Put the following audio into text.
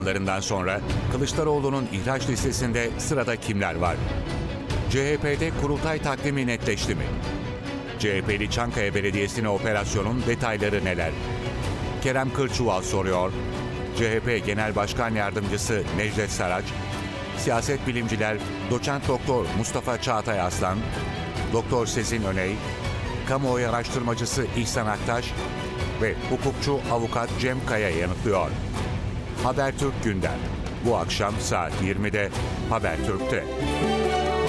Larından sonra Kılıçdaroğlu'nun ihraç listesinde sırada kimler var? CHP'de kurultay takvimi netleşti mi? CHP'li Çankaya Belediyesi'ne operasyonun detayları neler? Kerem Kırçuval soruyor. CHP Genel Başkan Yardımcısı Necdet Saraç, siyaset bilimciler Doçent Doktor Mustafa Çağatay Aslan, Doktor Sezin Öney, kamuoyu araştırmacısı İhsan Aktaş ve hukukçu avukat Cem Kaya yanıtlıyor. Habertürk gündem. Bu akşam saat 20'de Habertürk'te.